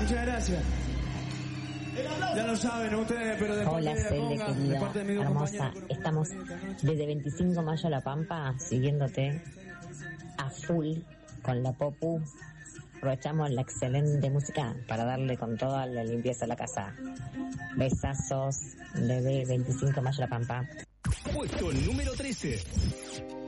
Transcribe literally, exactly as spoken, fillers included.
muchas gracias. Ya lo saben ustedes, pero de Hola, parte de Cele, Conga, querida, de parte de mi hermosa. Estamos desde veinticinco de mayo a La Pampa, siguiéndote a full con la Popu. Aprovechamos la excelente música para darle con toda la limpieza a la casa. Besazos desde veinticinco de mayo a La Pampa. Puesto número trece.